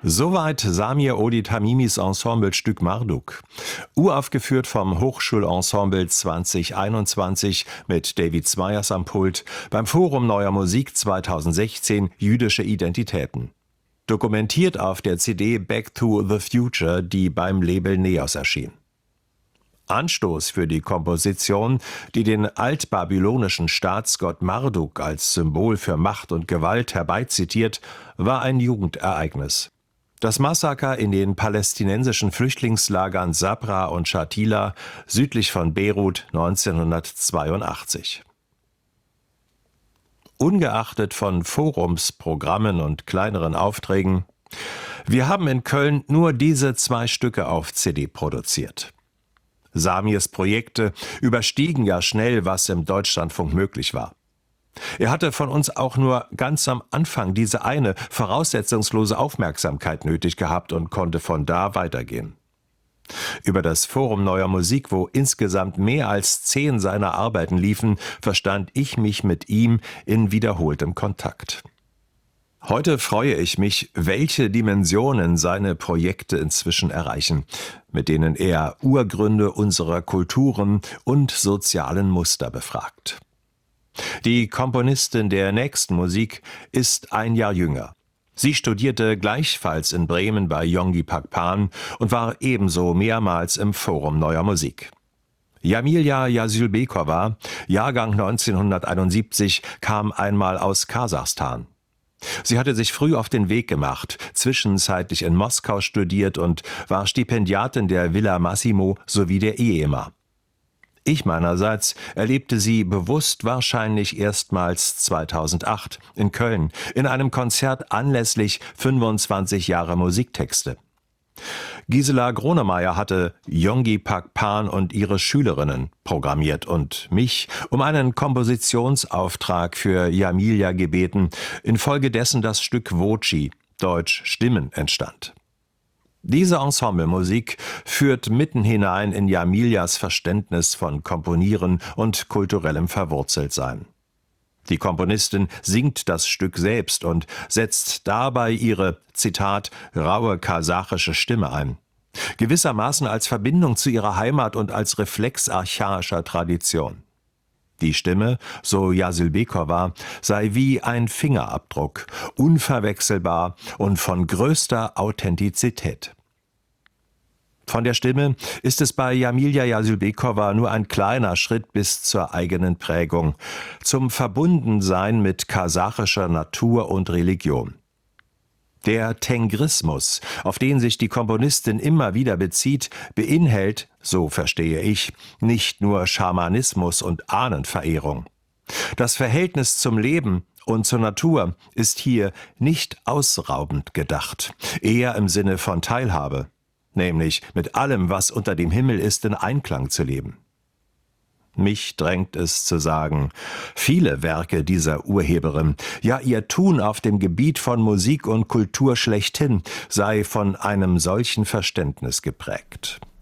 Soweit Samir Oğuz Tamimis Ensemblestück Marduk. Uraufgeführt vom Hochschulensemble 2021 mit David Smeyers am Pult beim Forum Neuer Musik 2016 Jüdische Identitäten. Dokumentiert auf der CD Back to the Future, die beim Label Neos erschien. Anstoß für die Komposition, die den altbabylonischen Staatsgott Marduk als Symbol für Macht und Gewalt herbeizitiert, war ein Jugendereignis. Das Massaker in den palästinensischen Flüchtlingslagern Sabra und Shatila südlich von Beirut 1982. Ungeachtet von Forumsprogrammen und kleineren Aufträgen, wir haben in Köln nur diese 2 Stücke auf CD produziert. Samirs Projekte überstiegen ja schnell, was im Deutschlandfunk möglich war. Er hatte von uns auch nur ganz am Anfang diese eine voraussetzungslose Aufmerksamkeit nötig gehabt und konnte von da weitergehen. Über das Forum Neuer Musik, wo insgesamt mehr als 10 seiner Arbeiten liefen, verstand ich mich mit ihm in wiederholtem Kontakt. Heute freue ich mich, welche Dimensionen seine Projekte inzwischen erreichen, mit denen er Urgründe unserer Kulturen und sozialen Muster befragt. Die Komponistin der nächsten Musik ist ein Jahr jünger. Sie studierte gleichfalls in Bremen bei Yonggi Pakpan und war ebenso mehrmals im Forum Neuer Musik. Jamilja Yazylbekova, Jahrgang 1971, kam einmal aus Kasachstan. Sie hatte sich früh auf den Weg gemacht, zwischenzeitlich in Moskau studiert und war Stipendiatin der Villa Massimo sowie der IEMA. Ich meinerseits erlebte sie bewusst wahrscheinlich erstmals 2008 in Köln in einem Konzert anlässlich 25 Jahre Musiktexte. Gisela Gronemeyer hatte Yonggi Pakpan und ihre Schülerinnen programmiert und mich um einen Kompositionsauftrag für Jamilja gebeten, infolgedessen das Stück Voci, deutsch Stimmen, entstand. Diese Ensemblemusik führt mitten hinein in Jamiljas Verständnis von Komponieren und kulturellem Verwurzeltsein. Die Komponistin singt das Stück selbst und setzt dabei ihre, Zitat, raue kasachische Stimme ein. Gewissermaßen als Verbindung zu ihrer Heimat und als Reflex archaischer Tradition. Die Stimme, so Yazylbekova, sei wie ein Fingerabdruck, unverwechselbar und von größter Authentizität. Von der Stimme ist es bei Jamilja Yazylbekova nur ein kleiner Schritt bis zur eigenen Prägung, zum Verbundensein mit kasachischer Natur und Religion. Der Tengrismus, auf den sich die Komponistin immer wieder bezieht, beinhaltet, so verstehe ich, nicht nur Schamanismus und Ahnenverehrung. Das Verhältnis zum Leben und zur Natur ist hier nicht ausraubend gedacht, eher im Sinne von Teilhabe, nämlich mit allem, was unter dem Himmel ist, in Einklang zu leben. Mich drängt es zu sagen, viele Werke dieser Urheberin, ja ihr Tun auf dem Gebiet von Musik und Kultur schlechthin, sei von einem solchen Verständnis geprägt.